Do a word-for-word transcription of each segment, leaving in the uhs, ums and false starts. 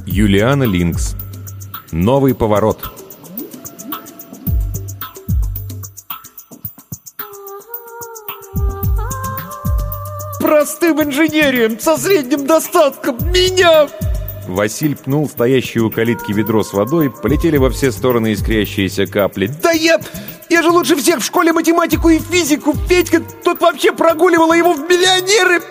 Юлиана Линкс. Новый поворот. Простым инженерием со средним достатком меня! Василь пнул стоящее у калитки ведро с водой, полетели во все стороны искрящиеся капли. Да я... Я же лучше всех в школе математику и физику! Федька тут вообще прогуливала его в миллионеры!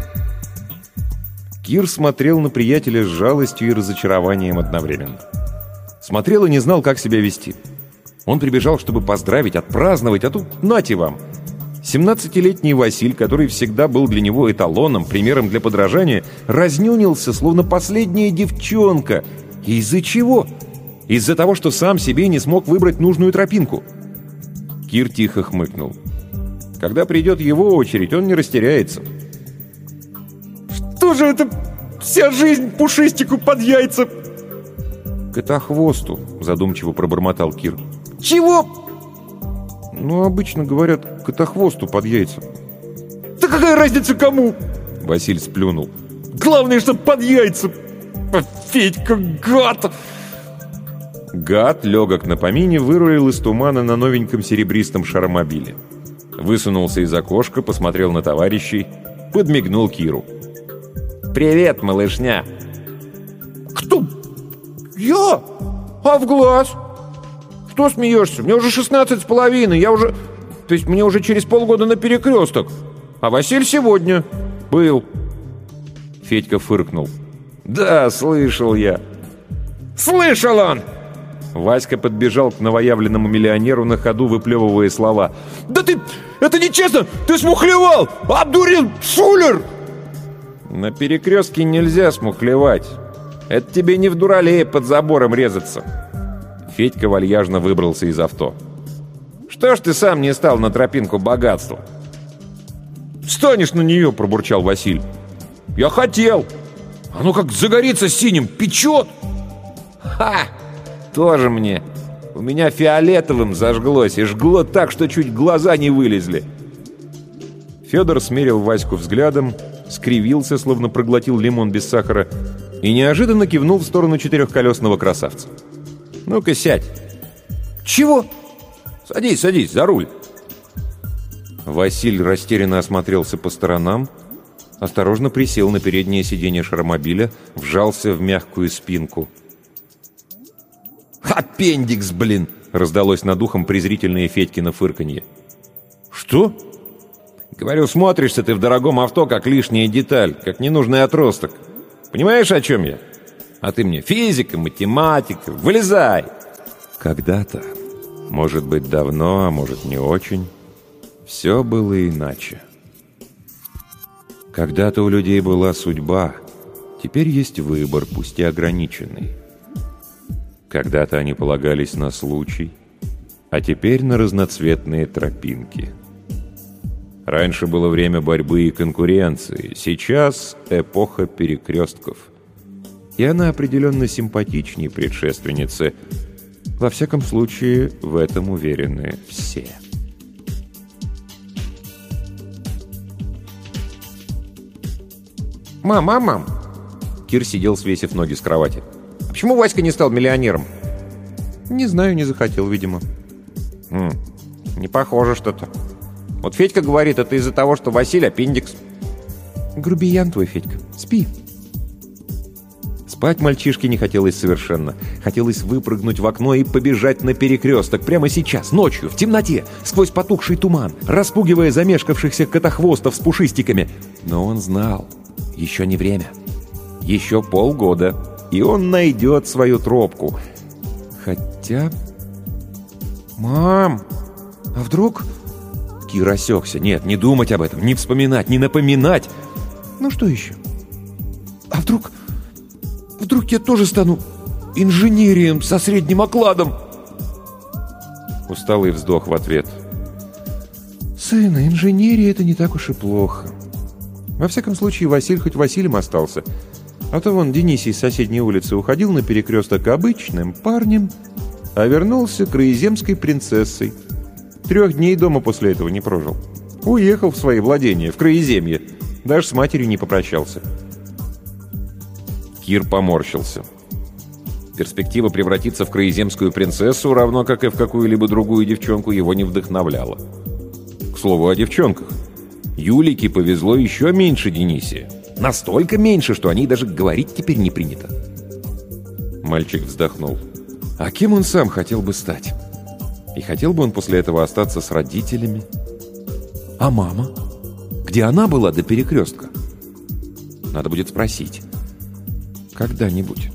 Кир смотрел на приятеля с жалостью и разочарованием одновременно. Смотрел и не знал, как себя вести. Он прибежал, чтобы поздравить, отпраздновать, а тут нате вам! семнадцатилетний Василь, который всегда был для него эталоном, примером для подражания, разнюнился, словно последняя девчонка. И из-за чего? Из-за того, что сам себе не смог выбрать нужную тропинку. Кир тихо хмыкнул. Когда придет его очередь, он не растеряется. Что же это вся жизнь пушистику под яйца? Котохвосту, задумчиво пробормотал Кир. Чего? Ну, обычно говорят, котохвосту под яйца. Да какая разница кому? Василь сплюнул. Главное, что под яйца. Федька, гад! Гад, легок на помине, вырулил из тумана на новеньком серебристом шаромобиле. Высунулся из окошка, посмотрел на товарищей, подмигнул Киру. «Привет, малышня!» «Кто? Я? А в глаз? Что смеешься? Мне уже шестнадцать с половиной, я уже... То есть мне уже через полгода на перекресток. А Василь сегодня был». Федька фыркнул. «Да, слышал я». «Слышал он!» Васька подбежал к новоявленному миллионеру на ходу, выплевывая слова. «Да ты... Это нечестно! Ты смухлевал! Обдурил! Шулер!» «На перекрестке нельзя смухлевать. Это тебе не в дуралее под забором резаться». Федька вальяжно выбрался из авто. «Что ж ты сам не стал на тропинку богатства?» «Станешь на нее!» — пробурчал Василь. «Я хотел! Оно как загорится синим, печет!» «Ха! Тоже мне! У меня фиолетовым зажглось, и жгло так, что чуть глаза не вылезли!» Федор смерил Ваську взглядом, скривился, словно проглотил лимон без сахара, и неожиданно кивнул в сторону четырехколесного красавца. «Ну-ка, сядь!» «Чего?» «Садись, садись, за руль!» Василь растерянно осмотрелся по сторонам, осторожно присел на переднее сиденье шаромобиля, вжался в мягкую спинку. «Аппендикс, блин!» — раздалось над ухом презрительное Федькино фырканье. «Что?» «Говорю, смотришься ты в дорогом авто, как лишняя деталь, как ненужный отросток. Понимаешь, о чем я? А ты мне физика, математика. Вылезай!» Когда-то, может быть, давно, а может, не очень, все было иначе. Когда-то у людей была судьба, теперь есть выбор, пусть и ограниченный. Когда-то они полагались на случай, а теперь на разноцветные тропинки. Раньше было время борьбы и конкуренции, сейчас эпоха перекрестков. И она определенно симпатичнее предшественницы. Во всяком случае, в этом уверены все. «Мам, мам, мам!» Кир сидел, свесив ноги с кровати. «А почему Васька не стал миллионером?» «Не знаю, не захотел, видимо». Хм, «Не похоже что-то. Вот Федька говорит, это из-за того, что Василий аппендикс». «Грубиян твой, Федька. Спи». Спать мальчишке не хотелось совершенно. Хотелось выпрыгнуть в окно и побежать на перекресток прямо сейчас, ночью, в темноте, сквозь потухший туман, распугивая замешкавшихся котохвостов с пушистиками. Но он знал, еще не время. Еще полгода, и он найдет свою тропку. Хотя... «Мам, а вдруг...» Кир осекся. Нет, не думать об этом, не вспоминать, не напоминать. «Ну что еще? А вдруг... Вдруг я тоже стану инженерием со средним окладом?» Усталый вздох в ответ. «Сын, инженерия — это не так уж и плохо. Во всяком случае, Василь хоть Василием остался. А то вон Денисий с соседней улицы уходил на перекресток обычным парнем, а вернулся краеземской принцессой. Трех дней дома после этого не прожил. Уехал в свои владения, в краеземье. Даже с матерью не попрощался». Кир поморщился. Перспектива превратиться в краеземскую принцессу, равно как и в какую-либо другую девчонку, его не вдохновляла. К слову о девчонках. Юлике повезло еще меньше Денисе. Настолько меньше, что о ней даже говорить теперь не принято. Мальчик вздохнул. А кем он сам хотел бы стать? И хотел бы он после этого остаться с родителями? А мама? Где она была до перекрестка? Надо будет спросить. Когда-нибудь.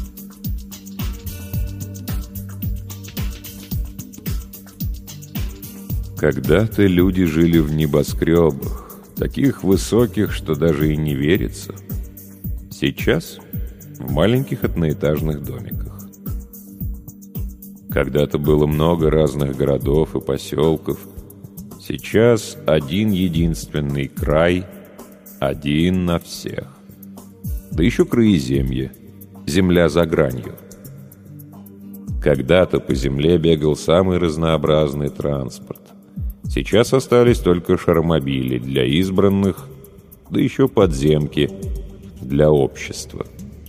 Когда-то люди жили в небоскребах, таких высоких, что даже и не верится. Сейчас в маленьких одноэтажных домиках. Когда-то было много разных городов и поселков. Сейчас один единственный край, один на всех. Да еще краеземье, земля за гранью. Когда-то по земле бегал самый разнообразный транспорт. Сейчас остались только шаромобили для избранных, да еще подземки для общества.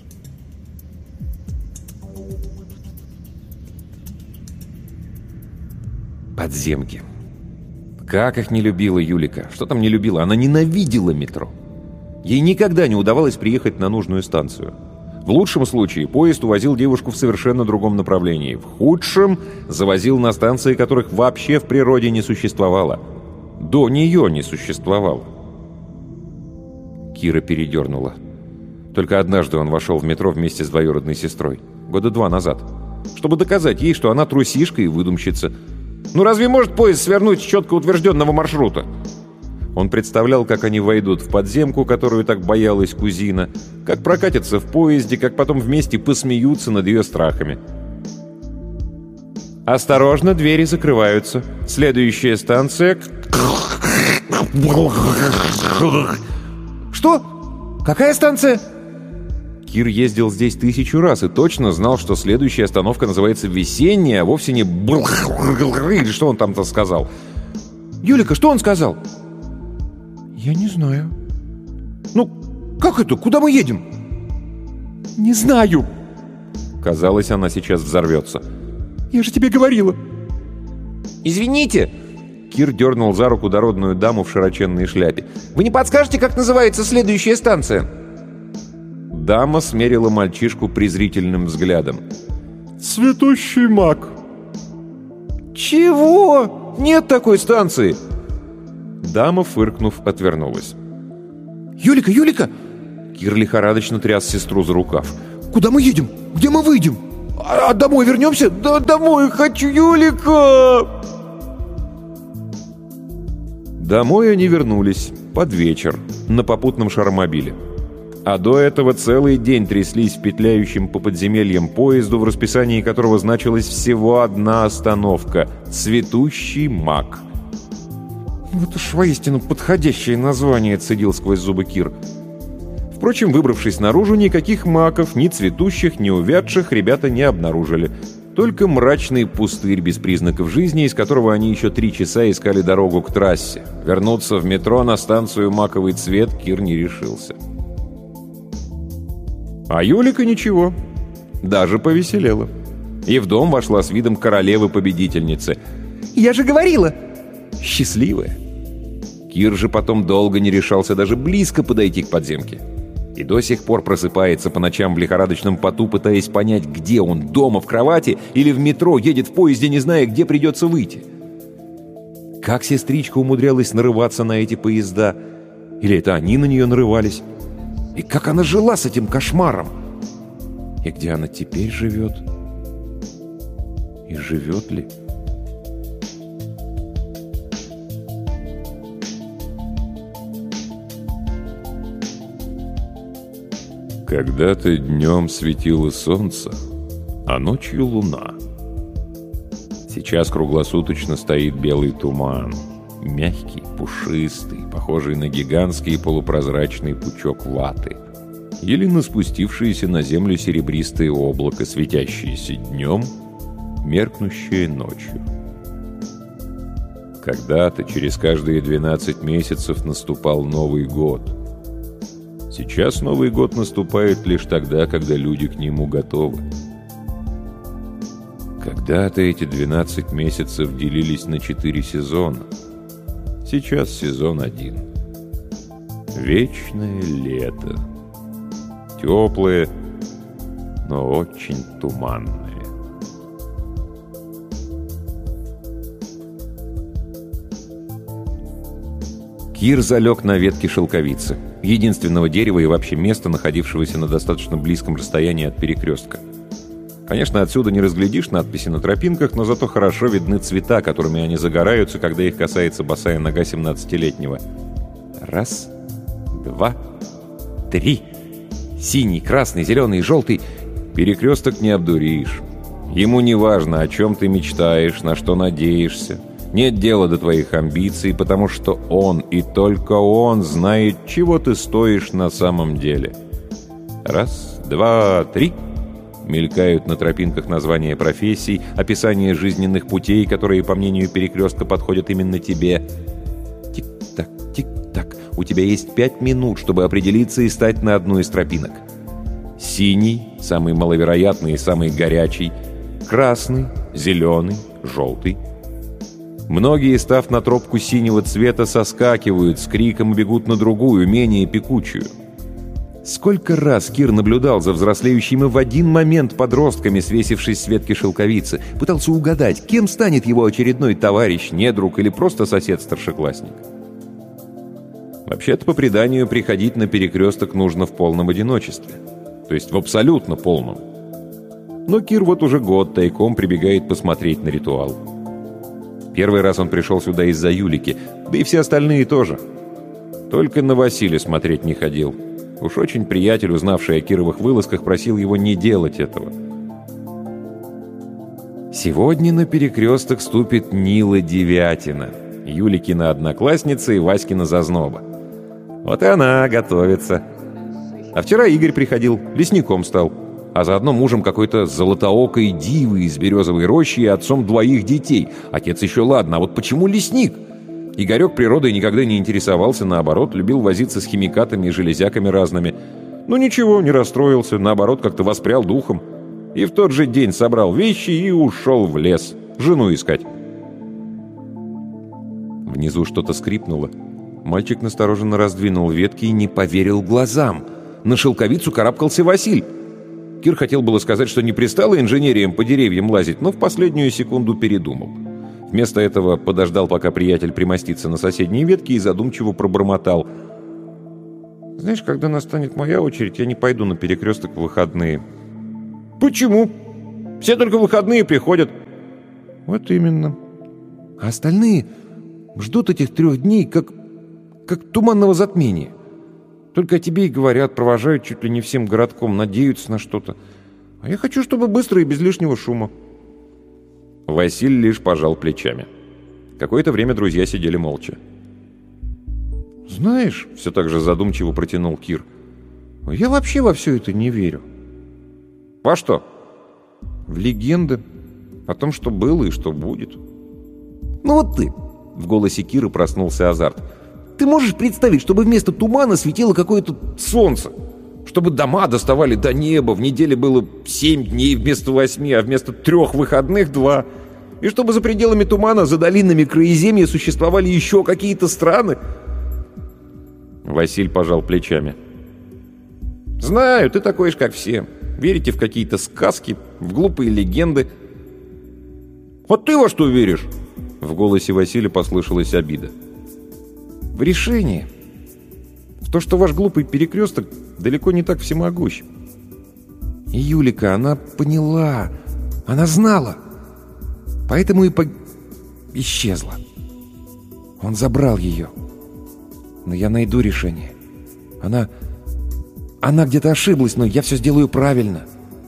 Подземки. Как их не любила Юлика. Что там не любила? Она ненавидела метро. Ей никогда не удавалось приехать на нужную станцию. В лучшем случае поезд увозил девушку в совершенно другом направлении. В худшем завозил на станции, которых вообще в природе не существовало. До нее не существовало. Кира передернула. Только однажды он вошел в метро вместе с двоюродной сестрой. Года два назад. Чтобы доказать ей, что она трусишка и выдумщица. Ну разве может поезд свернуть с четко утвержденного маршрута? Он представлял, как они войдут в подземку, которую так боялась кузина, как прокатятся в поезде, как потом вместе посмеются над ее страхами. «Осторожно, двери закрываются. Следующая станция...» «Что? Какая станция?» Кир ездил здесь тысячу раз и точно знал, что следующая остановка называется «Весенняя», а вовсе не «Или что он там-то сказал. «Юлика, что он сказал?» «Я не знаю». «Ну, как это? Куда мы едем?» «Не знаю». Казалось, она сейчас взорвется. «Я же тебе говорила». «Извините». Кир дернул за руку дородную даму в широченной шляпе. «Вы не подскажете, как называется следующая станция?» Дама смерила мальчишку презрительным взглядом. «Цветущий мак». «Чего? Нет такой станции!» Дама, фыркнув, отвернулась. «Юлика, Юлика!» Кир лихорадочно тряс сестру за рукав. «Куда мы едем? Где мы выйдем? А, а домой вернемся? Да домой хочу, Юлика!» Домой они вернулись под вечер на попутном шаромобиле. А до этого целый день тряслись в петляющем по подземельям поезду, в расписании которого значилась всего одна остановка — «Цветущий мак». «Вот уж воистину подходящее название», — цедил сквозь зубы Кир. Впрочем, выбравшись наружу, никаких маков, ни цветущих, ни увядших, ребята не обнаружили. Только мрачный пустырь без признаков жизни, из которого они еще три часа искали дорогу к трассе. Вернуться в метро на станцию «Маковый цвет» Кир не решился. А Юлика ничего, даже повеселела. И в дом вошла с видом королевы-победительницы. «Я же говорила!» Счастливая. Кир же потом долго не решался даже близко подойти к подземке. И до сих пор просыпается по ночам в лихорадочном поту, пытаясь понять, где он, дома в кровати или в метро, едет в поезде, не зная, где придется выйти. Как сестричка умудрялась нарываться на эти поезда? Или это они на нее нарывались? И как она жила с этим кошмаром? И где она теперь живет? И живет ли? Когда-то днем светило солнце, а ночью луна. Сейчас круглосуточно стоит белый туман. Мягкий, пушистый, похожий на гигантский полупрозрачный пучок ваты. Или на спустившееся на землю серебристое облако, светящееся днем, меркнущее ночью. Когда-то, через каждые двенадцать месяцев, наступал Новый год. Сейчас Новый год наступает лишь тогда, когда люди к нему готовы. Когда-то эти двенадцать месяцев делились на четыре сезона. Сейчас сезон один. Вечное лето. Теплое, но очень туманное. Кир залег на ветке шелковицы, единственного дерева и вообще места, находившегося на достаточно близком расстоянии от перекрестка. Конечно, отсюда не разглядишь надписи на тропинках, но зато хорошо видны цвета, которыми они загораются, когда их касается босая нога семнадцатилетнего. Раз, два, три. Синий, красный, зеленый, желтый. Перекресток не обдуришь. Ему не важно, о чем ты мечтаешь, на что надеешься. Нет дела до твоих амбиций, потому что он и только он знает, чего ты стоишь на самом деле. Раз, два, три. Мелькают на тропинках названия профессий, описание жизненных путей, которые, по мнению перекрестка, подходят именно тебе. Тик-так, тик-так. У тебя есть пять минут, чтобы определиться и стать на одну из тропинок. Синий, самый маловероятный и самый горячий. Красный, зеленый, желтый. Многие, став на тропку синего цвета, соскакивают с криком и бегут на другую, менее пекучую. Сколько раз Кир наблюдал за взрослеющими в один момент подростками, свесившись с ветки шелковицы, пытался угадать, кем станет его очередной товарищ, недруг или просто сосед-старшеклассник. Вообще-то, по преданию, приходить на перекресток нужно в полном одиночестве. То есть в абсолютно полном. Но Кир вот уже год тайком прибегает посмотреть на ритуал. Первый раз он пришел сюда из-за Юлики, да и все остальные тоже. Только на Василия смотреть не ходил. Уж очень приятель, узнавший о Кировых вылазках, просил его не делать этого. Сегодня на перекресток ступит Нила Девятина, Юликина одноклассница и Васькина зазноба. Вот и она готовится. А вчера Игорь приходил, лесником стал, а заодно мужем какой-то золотоокой дивы из березовой рощи и отцом двоих детей. Отец еще ладно, а вот почему лесник? Игорек природой никогда не интересовался, наоборот, любил возиться с химикатами и железяками разными. Ну ничего, не расстроился, наоборот, как-то воспрял духом. И в тот же день собрал вещи и ушел в лес, жену искать. Внизу что-то скрипнуло. Мальчик настороженно раздвинул ветки и не поверил глазам. На шелковицу карабкался Василь. Кир хотел было сказать, что не пристало инженериям по деревьям лазить, но в последнюю секунду передумал. Вместо этого подождал, пока приятель примостится на соседней ветке, и задумчиво пробормотал: «Знаешь, когда настанет моя очередь, я не пойду на перекресток в выходные». «Почему? Все только в выходные приходят». «Вот именно. А остальные ждут этих трех дней, как, как туманного затмения. Только о тебе и говорят, провожают чуть ли не всем городком, надеются на что-то. А я хочу, чтобы быстро и без лишнего шума». Василий лишь пожал плечами. Какое-то время друзья сидели молча. «Знаешь, — все так же задумчиво протянул Кир, — я вообще во все это не верю». «Во что?» «В легенды. О том, что было и что будет». «Ну вот ты!» — в голосе Кира проснулся азарт. «Ты можешь представить, чтобы вместо тумана светило какое-то солнце? Чтобы дома доставали до неба, в неделе было семь дней вместо восьми, а вместо трех выходных — два. И чтобы за пределами тумана, за долинами краеземья существовали еще какие-то страны?» Василь пожал плечами. «Знаю, ты такой же, как все. Верите в какие-то сказки, в глупые легенды». «Вот ты во что веришь?» В голосе Василия послышалась обида. «В решение. В то, что ваш глупый перекресток далеко не так всемогущ. И Юлика, она поняла, она знала. Поэтому и по... исчезла. Он забрал ее. Но я найду решение. Она... Она где-то ошиблась, но я все сделаю правильно».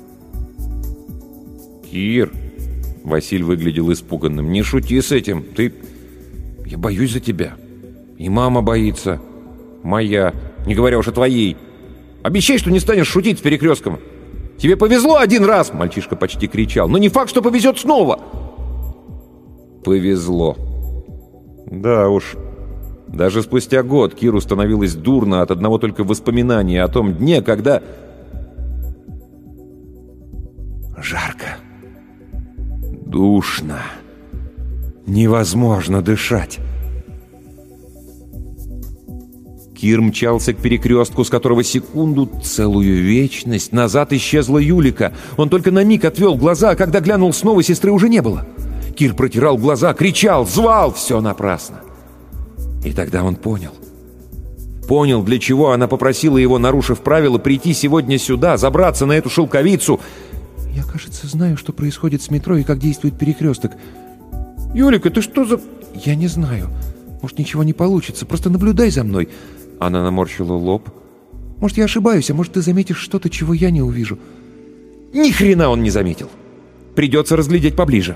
«Кир!» Василь выглядел испуганным. «Не шути с этим. Ты... Я боюсь за тебя. И мама боится. Моя. Не говоря уж о твоей. Обещай, что не станешь шутить с перекрестком. Тебе повезло один раз!» Мальчишка почти кричал. «Но не факт, что повезет снова!» Повезло. Да уж. Даже спустя год Киру становилось дурно от одного только воспоминания о том дне, когда... Жарко. Душно. Невозможно дышать. Кир мчался к перекрестку, с которого секунду, целую вечность, назад исчезла Юлика. Он только на миг отвел глаза, а когда глянул снова, сестры уже не было. Кир протирал глаза, кричал, звал, все напрасно. И тогда он понял. Понял, для чего она попросила его, нарушив правила, прийти сегодня сюда, забраться на эту шелковицу. «Я, кажется, знаю, что происходит с метро и как действует перекресток. Юлика, ты что за...» «Я не знаю. Может, ничего не получится. Просто наблюдай за мной». Она наморщила лоб. «Может, я ошибаюсь, а может, ты заметишь что-то, чего я не увижу». Ни хрена он не заметил. Придется разглядеть поближе.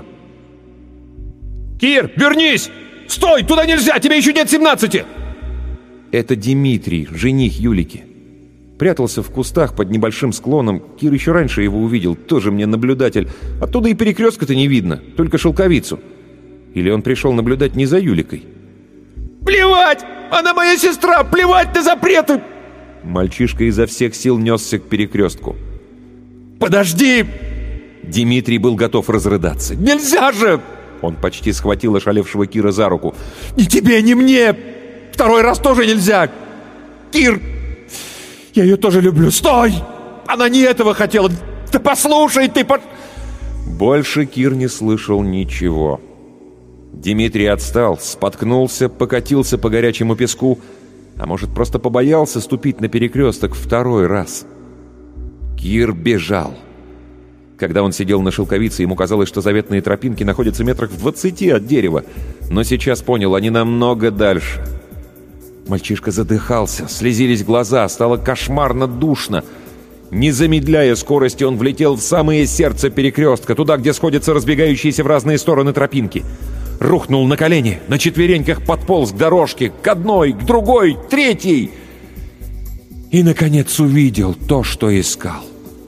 «Кир, вернись! Стой! Туда нельзя! Тебе еще нет семнадцати!» Это Дмитрий, жених Юлики. Прятался в кустах под небольшим склоном. Кир еще раньше его увидел, тоже мне наблюдатель. Оттуда и перекрестка-то не видно, только шелковицу. Или он пришел наблюдать не за Юликой? «Плевать! Она моя сестра! Плевать на запреты!» Мальчишка изо всех сил несся к перекрестку. «Подожди!» Дмитрий был готов разрыдаться. «Нельзя же!» Он почти схватил ошалевшего Кира за руку. «Ни тебе, ни мне! Второй раз тоже нельзя! Кир! Я ее тоже люблю! Стой! Она не этого хотела! Да послушай ты!» по... Больше Кир не слышал ничего. Дмитрий отстал, споткнулся, покатился по горячему песку, а может, просто побоялся ступить на перекресток второй раз. Кир бежал. Когда он сидел на шелковице, ему казалось, что заветные тропинки находятся метрах в двадцати от дерева, но сейчас понял, они намного дальше. Мальчишка задыхался, слезились глаза, стало кошмарно душно. Не замедляя скорости, он влетел в самое сердце перекрестка, туда, где сходятся разбегающиеся в разные стороны тропинки. Рухнул на колени, на четвереньках подполз к дорожке, к одной, к другой, к третьей. И, наконец, увидел то, что искал.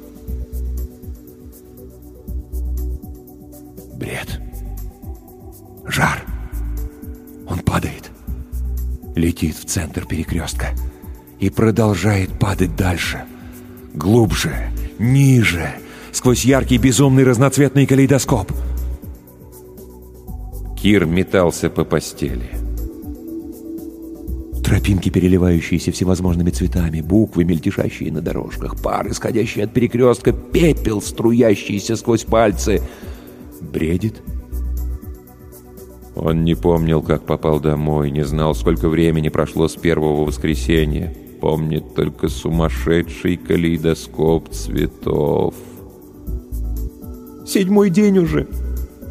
Бред. Жар. Он падает. Летит в центр перекрестка. И продолжает падать дальше. Глубже, ниже, сквозь яркий безумный разноцветный калейдоскоп. Кир метался по постели. Тропинки, переливающиеся всевозможными цветами, буквы, мельтешащие на дорожках, пар, исходящий от перекрестка, пепел, струящийся сквозь пальцы. Бредит? Он не помнил, как попал домой, не знал, сколько времени прошло с первого воскресенья. Помнит только сумасшедший калейдоскоп цветов. Седьмой день уже.